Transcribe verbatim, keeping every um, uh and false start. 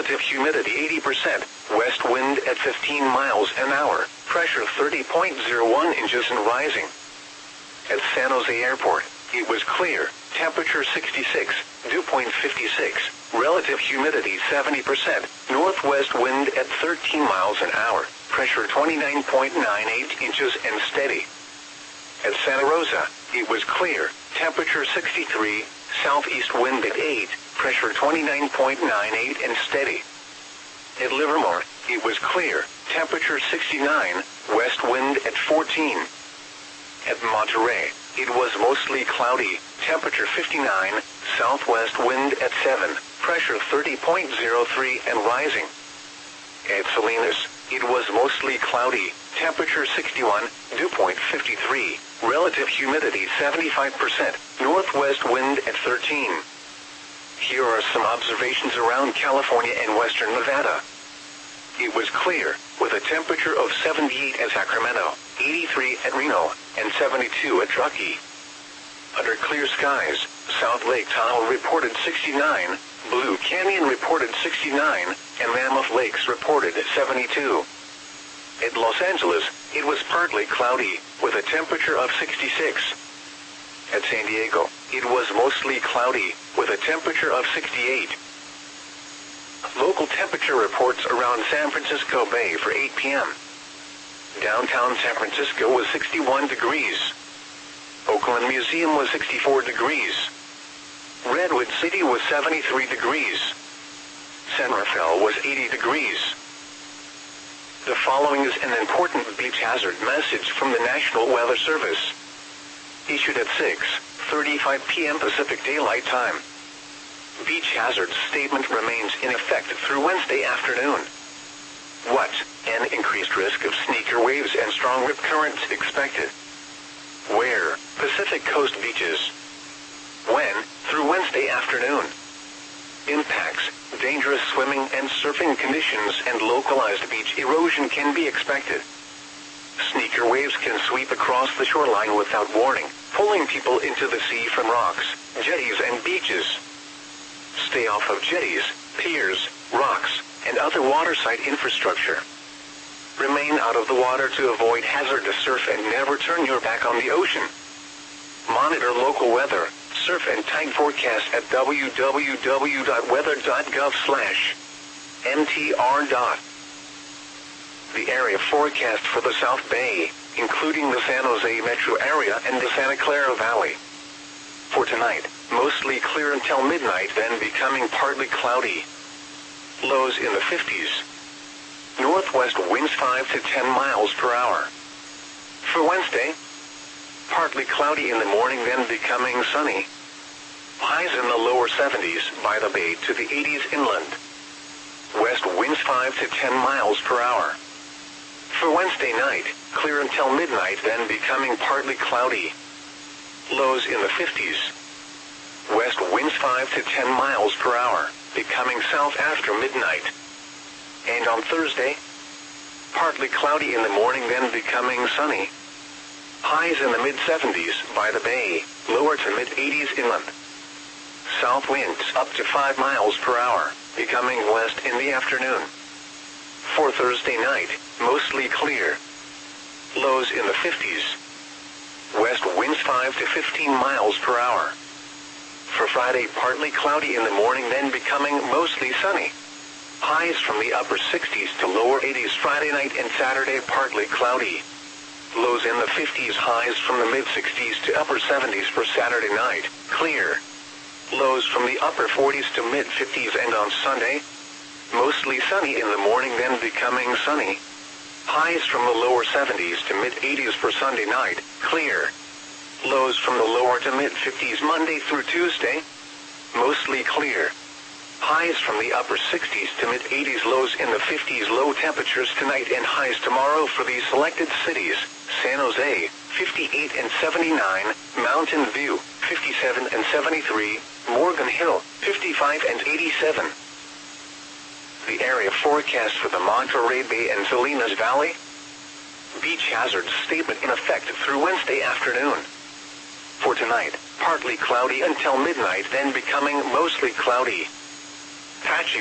relative humidity eighty percent, west wind at fifteen miles an hour, pressure thirty point zero one inches and rising. At San Jose Airport, it was clear, temperature sixty-six, dew point fifty-six, relative humidity seventy percent, northwest wind at thirteen miles an hour, pressure twenty-nine point nine eight inches and steady. At Santa Rosa, it was clear, temperature sixty-three, southeast wind at eight, pressure twenty-nine point nine eight and steady. At Livermore, it was clear, temperature sixty-nine, west wind at fourteen. At Monterey, it was mostly cloudy, temperature fifty-nine, southwest wind at seven, pressure thirty point zero three and rising. At Salinas, it was mostly cloudy, temperature sixty-one, dew point fifty-three, relative humidity seventy-five percent, northwest wind at thirteen. Here are some observations around California and western Nevada. It was clear, with a temperature of seventy-eight at Sacramento, eighty-three at Reno, and seventy-two at Truckee. Under clear skies, South Lake Tahoe reported sixty-nine, Blue Canyon reported sixty-nine, and Mammoth Lakes reported seventy-two. At Los Angeles, it was partly cloudy, with a temperature of sixty-six. At San Diego, it was mostly cloudy, with a temperature of sixty-eight. Local temperature reports around San Francisco Bay for eight p m Downtown San Francisco was sixty-one degrees. Oakland Museum was sixty-four degrees. Redwood City was seventy-three degrees. San Rafael was eighty degrees. The following is an important beach hazard message from the National Weather Service. Issued at six thirty-five p m Pacific Daylight Time. Beach hazard statement remains in effect through Wednesday afternoon. What? An increased risk of sneaker waves and strong rip currents expected. Where? Pacific Coast beaches. When? Through Wednesday afternoon. Impacts, dangerous swimming and surfing conditions and localized beach erosion can be expected. Sneaker waves can sweep across the shoreline without warning, pulling people into the sea from rocks, jetties and beaches. Stay off of jetties, piers, rocks, and other waterside infrastructure. Remain out of the water to avoid hazardous surf and never turn your back on the ocean. Monitor local weather, surf and tide forecast at w w w dot weather dot gov slash m t r. The area forecast for the South Bay, including the San Jose metro area and the Santa Clara Valley. For tonight, mostly clear until midnight, then becoming partly cloudy. Lows in the fifties. Northwest winds five to ten miles per hour. For Wednesday, partly cloudy in the morning, then becoming sunny. Highs in the lower seventies by the bay to the eighties inland. West winds five to ten miles per hour. For Wednesday night, clear until midnight, then becoming partly cloudy. Lows in the fifties. West winds five to ten miles per hour, becoming south after midnight. And on Thursday, partly cloudy in the morning, then becoming sunny. Highs in the mid seventies by the bay, lower to mid eighties inland. South winds up to five miles per hour, becoming west in the afternoon. For Thursday night, mostly clear. Lows in the fifties. West winds five to fifteen miles per hour. For Friday, partly cloudy in the morning, then becoming mostly sunny. Highs from the upper sixties to lower eighties Friday night and Saturday, partly cloudy. Lows in the fifties, highs from the mid sixties to upper seventies for Saturday night, clear. Lows from the upper forties to mid fifties, and on Sunday, mostly sunny in the morning, then becoming sunny. Highs from the lower seventies to mid eighties for Sunday night, clear. Lows from the lower to mid fifties Monday through Tuesday, mostly clear. Highs from the upper sixties to mid eighties, lows in the fifties. Low temperatures tonight and highs tomorrow for these selected cities: San Jose, fifty-eight and seventy-nine, Mountain View, fifty-seven and seventy-three, Morgan Hill, fifty-five and eighty-seven. The area forecast for the Monterey Bay and Salinas Valley. Beach hazard statement in effect through Wednesday afternoon. For tonight, partly cloudy until midnight, then becoming mostly cloudy. Patchy